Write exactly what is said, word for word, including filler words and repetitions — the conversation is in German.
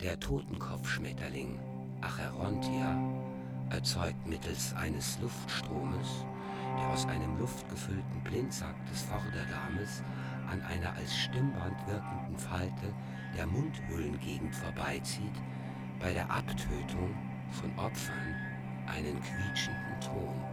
Der Totenkopfschmetterling Acherontia erzeugt mittels eines Luftstromes, der aus einem luftgefüllten Blindsack des Vorderdarmes an einer als Stimmband wirkenden Falte der Mundhöhlengegend vorbeizieht, bei der Abtötung von Opfern einen quietschenden Ton.